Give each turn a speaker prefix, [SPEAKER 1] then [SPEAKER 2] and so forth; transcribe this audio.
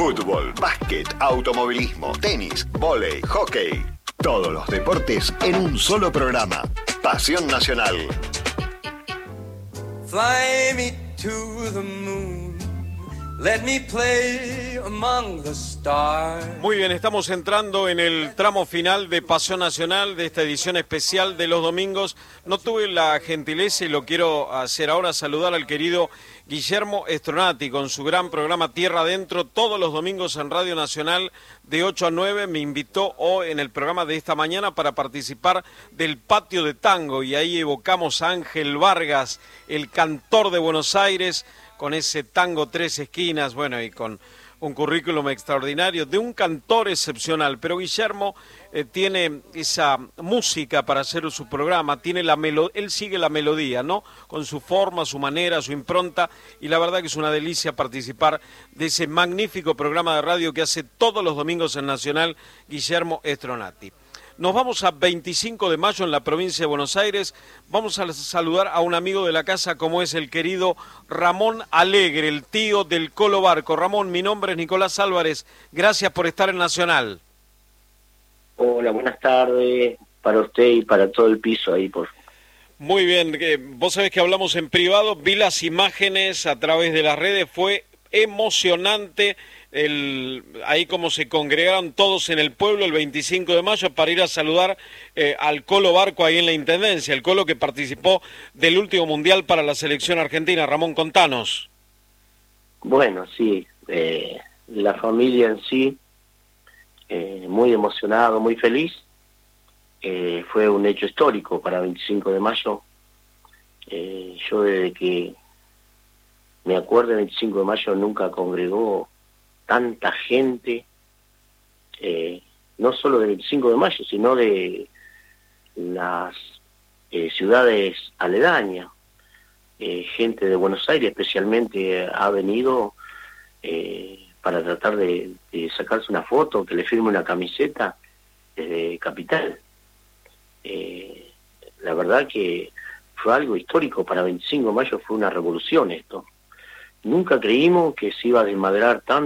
[SPEAKER 1] Fútbol, básquet, automovilismo, tenis, vóley, hockey. Todos los deportes en un solo programa. Pasión Nacional.
[SPEAKER 2] Fly me to the moon. Let me play among the stars.
[SPEAKER 3] Muy bien, estamos entrando en el tramo final de Pasión Nacional, de esta edición especial de los domingos. No tuve la gentileza, y lo quiero hacer ahora, saludar al querido Guillermo Stronati con su gran programa Tierra Adentro, todos los domingos en Radio Nacional de 8 a 9. Me invitó hoy en el programa de esta mañana para participar del Patio de Tango, y ahí evocamos a Ángel Vargas, el cantor de Buenos Aires, con ese tango Tres Esquinas, bueno, y con un currículum extraordinario de un cantor excepcional. Pero Guillermo tiene esa música para hacer su programa, tiene él sigue la melodía, ¿no? Con su forma, su manera, su impronta, y la verdad que es una delicia participar de ese magnífico programa de radio que hace todos los domingos en Nacional, Guillermo Stronati. Nos vamos a 25 de mayo en la provincia de Buenos Aires. Vamos a saludar a un amigo de la casa como es el querido Ramón Alegre, el tío del Colo Barco. Ramón, mi nombre es Nicolás Álvarez. Gracias por estar en Nacional.
[SPEAKER 4] Hola, buenas tardes para usted y para todo el piso ahí, por favor.
[SPEAKER 3] Muy bien, vos sabés que hablamos en privado, vi las imágenes a través de las redes, fue emocionante ahí como se congregaron todos en el pueblo el 25 de mayo para ir a saludar al Colo Barco ahí en la Intendencia, el Colo que participó del último Mundial para la selección argentina. Ramón, contanos.
[SPEAKER 4] Bueno, sí, la familia en sí, muy emocionado, muy feliz. Fue un hecho histórico para 25 de mayo. Yo desde que me acuerdo, el 25 de mayo nunca congregó tanta gente, no solo del 25 de mayo, sino de las ciudades aledañas. Gente de Buenos Aires especialmente ha venido para tratar de sacarse una foto, que le firme una camiseta desde Capital. La verdad que fue algo histórico para 25 de mayo, fue una revolución esto. Nunca creímos que se iba a desmadrar tanto